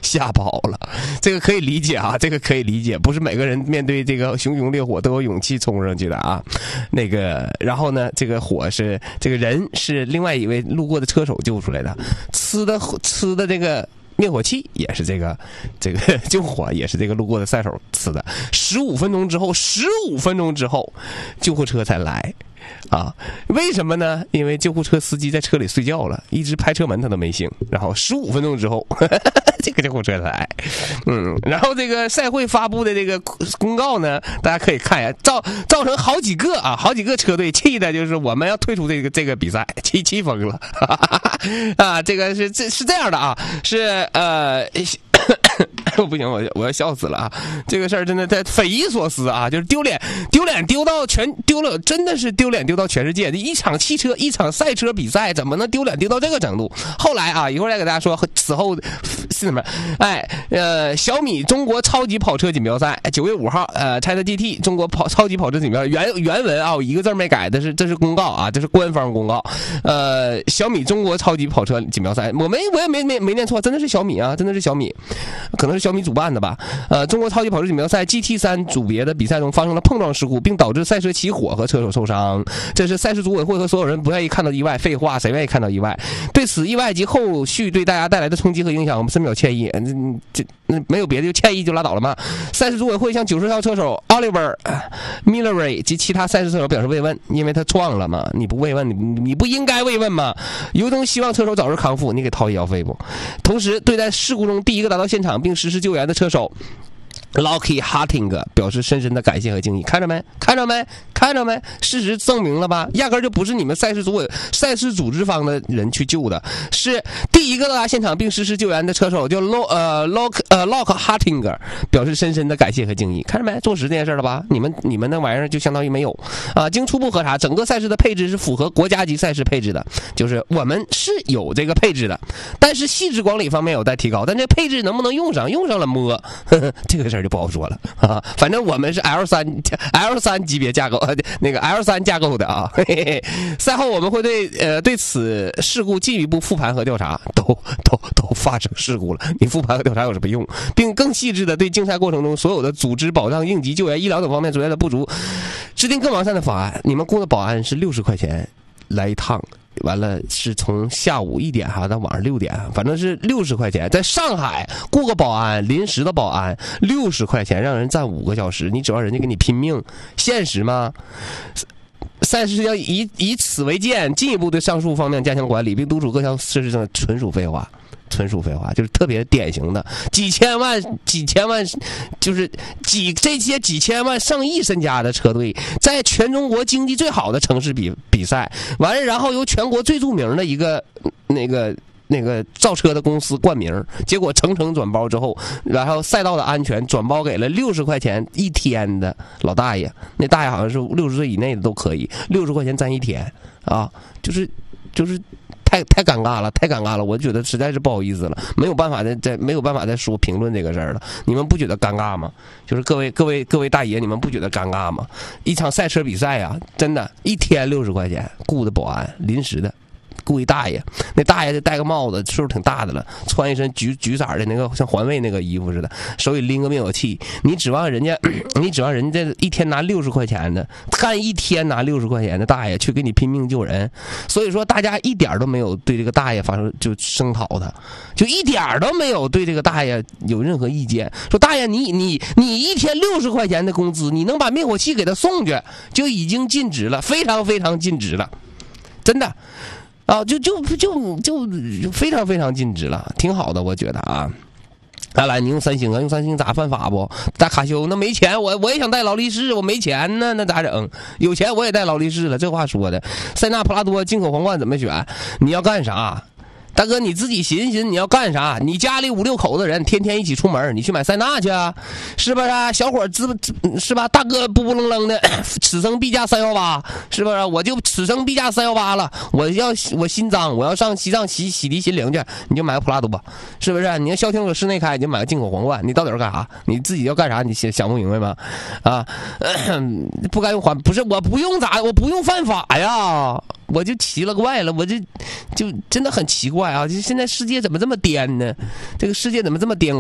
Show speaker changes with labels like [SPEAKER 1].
[SPEAKER 1] 吓跑了。这个可以理解啊，这个可以理解，不是每个人面对这个熊熊烈火都有勇气冲上去的啊。那个，然后呢，这个火是这个人是另外一位路过的车手救出来的，吃的这个灭火器也是这个救火也是这个路过的赛手吃的。15分钟之后，救护车才来。啊，为什么呢？因为救护车司机在车里睡觉了，一直拍车门他都没醒。然后15分钟之后，这个救护车来，然后这个赛会发布的这个公告呢，大家可以看一下，造成好几个车队气的，就是我们要退出这个比赛，气疯了啊！这个是这样的啊，是不行，我要笑死了啊！这个事儿真的太匪夷所思啊，就是丢脸丢到真的是丢脸丢到全世界。一场赛车比赛怎么能丢脸丢到这个程度？后来啊，一会儿再给大家说此后是什么？小米中国超级跑车锦标赛9月5号，ChatGPT 中国超级跑车锦标赛原文啊，一个字没改，这是公告啊，这是官方公告。小米中国超级跑车锦标赛，我也没念错，真的是小米啊，真的是小米。可能是小米主办的吧。中国超级跑车锦标赛 GT3 组别的比赛中发生了碰撞事故，并导致赛车起火和车手受伤。这是赛事组委会和所有人不愿意看到意外。废话，谁愿意看到意外？对此意外及后续对大家带来的冲击和影响，我们深表歉意。没有别的，就歉意就拉倒了嘛。赛事组委会向90号车手 Oliver Millery 及其他赛事车手表示慰问，因为他撞了嘛，你不慰问，你不应该慰问吗？由衷希望车手早日康复，你给掏医药费不？同时，对待事故中第一个达到现场并实施救援的车手Lockheed Harting 表示深深的感谢和敬意。看着没？事实证明了吧？压根就不是你们赛事组织方的人去救的，是第一个到达现场并实施救援的车手叫Lock Harting 表示深深的感谢和敬意。看着没？做实这件事了吧？你们那玩意儿就相当于没有啊！经初步核查，整个赛事的配置是符合国家级赛事配置的，就是我们是有这个配置的，但是细致管理方面有待提高。但这配置能不能用上了摸，这个事儿就不好说了啊。反正我们是 L3 级别架构，那个 L3 架构的啊。赛后我们会对此事故进一步复盘和调查。都发生事故了，你复盘和调查有什么用？并更细致的对竞赛过程中所有的组织保障、应急救援、医疗等方面存在的不足，制定更完善的方案。你们雇的保安是60块钱来一趟。完了是从下午1点哈到晚上6点，反正是60块钱。在上海雇个保安，临时的保安60块钱，让人站5个小时，你指望人家给你拼命，现实吗？赛事要以此为鉴，进一步对上述方面加强管理，并督促各项设施上纯属废话，就是特别典型的几千万，就是这些几千万上亿身家的车队，在全中国经济最好的城市比赛完了，然后由全国最著名的一个那个造车的公司冠名，结果层转包之后，然后赛道的安全转包给了60块钱一天的老大爷，那大爷好像是60岁以内的都可以，60块钱站1天啊，就是太尴尬了，我觉得实在是不好意思了，没有办法再说评论这个事儿了。你们不觉得尴尬吗？就是各位大爷，你们不觉得尴尬吗？一场赛车比赛啊，真的1天60块钱，雇的保安临时的。雇一大爷，那大爷戴个帽子，岁数挺大的了，穿一身橘色的那个像环卫那个衣服似的，手里拎个灭火器，你指望人家一天拿60块钱的，干1天拿60块钱的大爷去给你拼命救人？所以说大家一点都没有对这个大爷发生就声讨他，就一点都没有对这个大爷有任何意见，说大爷你1天60块钱的工资，你能把灭火器给他送去，就已经尽职了，非常非常尽职了，真的。啊，就非常非常尽职了，挺好的，我觉得啊。来，你用三星啊？用三星咋犯法不？大卡西欧那没钱，我也想带劳力士，我没钱呢，那咋整？有钱我也带劳力士了，这话说的。塞纳普拉多进口皇冠怎么选？你要干啥？大哥，你自己寻思你要干啥？你家里5、6口子人，天天一起出门，你去买塞纳去啊？是不是啊？小伙子是吧？大哥不愣愣的，此生必驾318，是不是？我就此生必驾318了。我心脏，我要上西藏洗涤心灵去，你就买个普拉多，是不是？你要消停个室内开，你就买个进口皇冠。你到底要干啥？你自己要干啥？你想不明白吗？啊，不该用还不是我不用我不用犯法呀。我就奇了怪了，我就真的很奇怪啊！就现在世界怎么这么颠呢？这个世界怎么这么颠？